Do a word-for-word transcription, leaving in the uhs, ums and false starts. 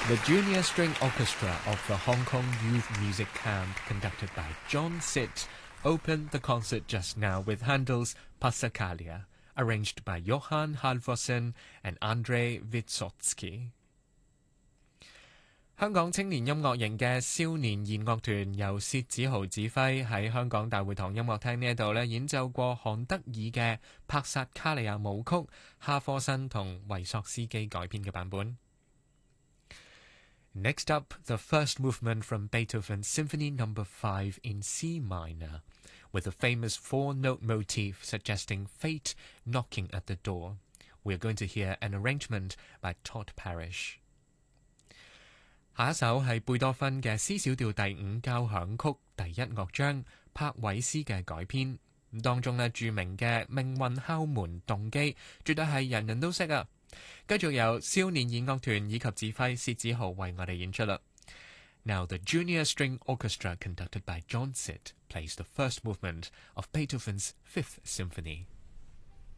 The Junior String Orchestra of the Hong Kong Youth Music Camp, conducted by John Sitt, opened the concert just now with Handel's Passacaglia, arranged by Johann Halvorsen and Andrei Vysotsky。香港青年音樂營嘅少年弦樂團由薛子豪指揮，喺香港大會堂音樂廳呢一度咧演奏過韓德爾嘅帕薩卡利亞舞曲，哈科森同維索斯基改編嘅版本。Next up, the first movement from Beethoven's Symphony Number Five in C minor, with a famous four-note motif suggesting fate knocking at the door. We are going to hear an arrangement by Todd Parrish. 下一首係貝多芬嘅 C 小調第五交響曲第一樂章，柏韋斯嘅改編。當中咧著名嘅命運敲門動機，絕對係人人都識啊！繼續由少年弦樂團以及指揮薛子豪為我哋演出啦。Now the Junior String Orchestra conducted by John Sitt plays the first movement of Beethoven's Fifth Symphony.